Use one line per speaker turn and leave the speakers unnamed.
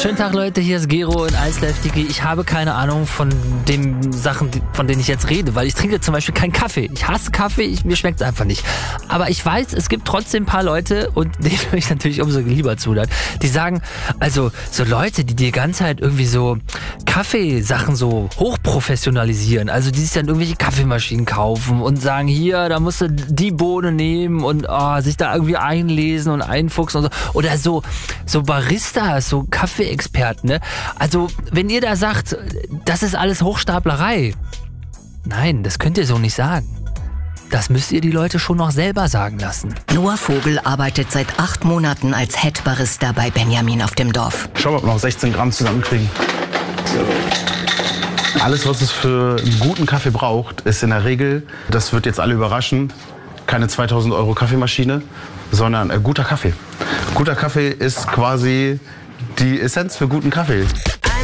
Schönen Tag, Leute, hier ist Gero in Eisleftigi. Ich habe keine Ahnung von den Sachen, von denen ich jetzt rede, weil ich trinke zum Beispiel keinen Kaffee. Ich hasse Kaffee, mir schmeckt es einfach nicht. Aber ich weiß, es gibt trotzdem ein paar Leute, und denen höre ich natürlich umso lieber zu, die sagen, also so Leute, die die ganze Zeit irgendwie so Kaffeesachen so hochprofessionalisieren, also die sich dann irgendwelche Kaffeemaschinen kaufen und sagen, hier, da musst du die Bohne nehmen und sich da irgendwie einlesen und einfuchsen und so. Oder so Baristas, so Kaffeeexperten, ne? Also, wenn ihr da sagt, das ist alles Hochstaplerei, nein, das könnt ihr so nicht sagen. Das müsst ihr die Leute schon noch selber sagen lassen.
Noah Vogel arbeitet seit 8 Monaten als Head-Barista bei Benjamin auf dem Dorf.
Schau mal, ob wir noch 16 Gramm zusammenkriegen. So. Alles, was es für einen guten Kaffee braucht, ist in der Regel, das wird jetzt alle überraschen, keine 2000 € Kaffeemaschine, sondern guter Kaffee. Guter Kaffee ist quasi die Essenz für guten Kaffee.